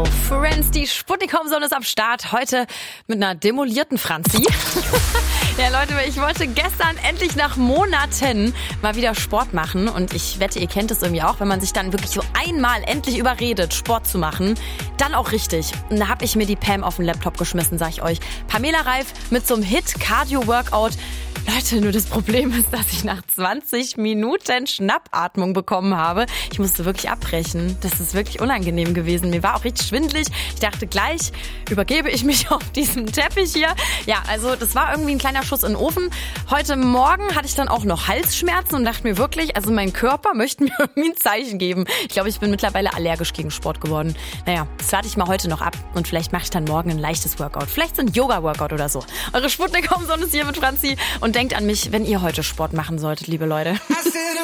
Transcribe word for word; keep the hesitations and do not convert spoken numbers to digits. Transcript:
auf Friends. Die Sputnik-Sonne ist am Start. Heute mit einer demolierten Franzi. Ja, Leute, ich wollte gestern endlich nach Monaten mal wieder Sport machen. Und ich wette, ihr kennt es irgendwie auch, wenn man sich dann wirklich so einmal endlich überredet, Sport zu machen, dann auch richtig. Und da habe ich mir die Pam auf den Laptop geschmissen, sag ich euch. Pamela Reif mit so einem Hit-Cardio-Workout. Leute, nur das Problem ist, dass ich nach zwanzig Minuten Schnappatmung bekommen habe. Ich musste wirklich abbrechen. Das ist wirklich unangenehm gewesen. Mir war auch richtig schwindelig. Ich dachte, gleich übergebe ich mich auf diesem Teppich hier. Ja, also das war irgendwie ein kleiner Schuss in den Ofen. Heute Morgen hatte ich dann auch noch Halsschmerzen und dachte mir wirklich, also mein Körper möchte mir irgendwie ein Zeichen geben. Ich glaube, ich bin mittlerweile allergisch gegen Sport geworden. Naja, das warte ich mal heute noch ab und vielleicht mache ich dann morgen ein leichtes Workout. Vielleicht so ein Yoga-Workout oder so. Eure Sputnik-Sonne ist hier mit Franzi und denkt an mich, wenn ihr heute Sport machen solltet, liebe Leute.